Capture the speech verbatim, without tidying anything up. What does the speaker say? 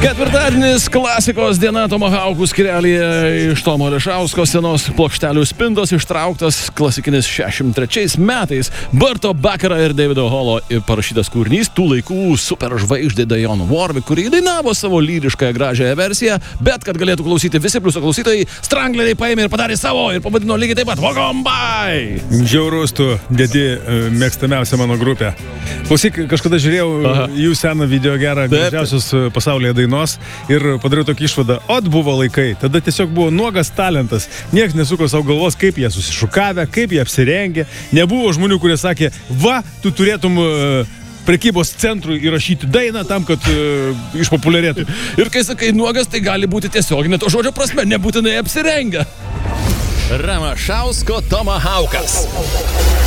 Ketvirtadienis, klasikos diena Tomahaukų skirelėje iš Tomo Ališausko senos plokštelių spintos ištrauktas klasikinis šešiasdešimt trečiais metais Burto Bakero ir Davido Holo parašytas kūrinys, tų laikų superžvaigždė Dionne Warwick, kuri dainavo savo lyriškąją gražiąją versiją, bet kad galėtų klausyti visi pliuso klausytojai, Strangleriai paėmė ir padarė savo ir pavadino lygiai taip pat Vagombai. Žiaurus tu, dėdi, mėgstamiausia mano grupė. Klausyk, kažkada žiūrėjau Aha. jų seną video gerą, gražiausios pasaulyje dainos ir padariau tokį išvadą, ot buvo laikai, tada tiesiog buvo nuogas talentas, niekas nesuko savo galvos, kaip jie susišukavę, kaip jie apsirengė, nebuvo žmonių, kurie sakė, va, tu turėtum uh, prekybos centrui įrašyti dainą tam, kad uh, išpopuliarėtų. Ir kai sakai nuogas, tai gali būti tiesioginė to žodžio prasme, nebūtinai apsirengę. Ramašausko Tomahaukas.